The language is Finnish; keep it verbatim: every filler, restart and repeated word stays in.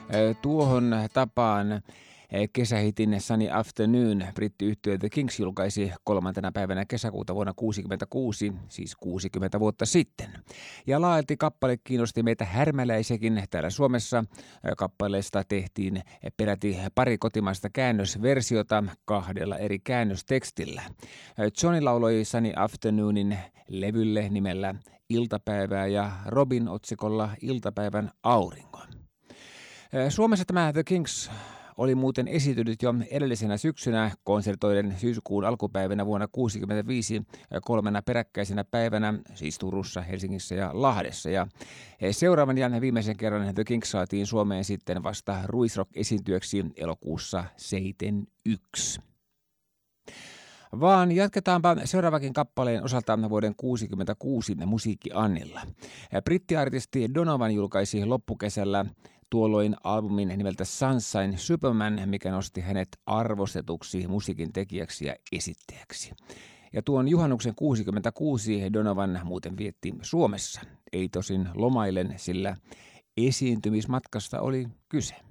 Tuohon tapaan kesähitin Sunny Afternoon brittiyhtye The Kings julkaisi kolmantena päivänä kesäkuuta vuonna tuhatyhdeksänsataakuusikymmentäkuusi, siis kuusikymmentä vuotta sitten. Ja laajalti kappale kiinnosti meitä härmäläisiäkin täällä Suomessa. Kappaleesta tehtiin peräti pari kotimaista käännösversiota kahdella eri käännöstekstillä. Johnny lauloi Sunny Afternoonin levylle nimellä Iltapäivää ja Robin otsikolla Iltapäivän aurinko. Suomessa tämä The Kings oli muuten esiintynyt jo edellisenä syksynä konsertoiden syyskuun alkupäivänä vuonna tuhatyhdeksänsataakuusikymmentäviisi kolmena peräkkäisenä päivänä, siis Turussa, Helsingissä ja Lahdessa. Ja seuraavan ja viimeisen kerran The Kings saatiin Suomeen sitten vasta Ruisrock-esiintyöksi elokuussa seitsemänkymmentäyksi. Vaan jatketaanpa seuraavakin kappaleen osalta vuoden tuhatyhdeksänsataakuusikymmentäkuusi musiikki-annilla. Brittiartisti Donovan julkaisi loppukesällä tuolloin albumin nimeltä Sunshine Superman, mikä nosti hänet arvostetuksi musiikin tekijäksi ja esittäjäksi. Ja tuon juhannuksen kuusikymmentäkuusi Donovan muuten vietti Suomessa. Ei tosin lomailen, sillä esiintymismatkasta oli kyse.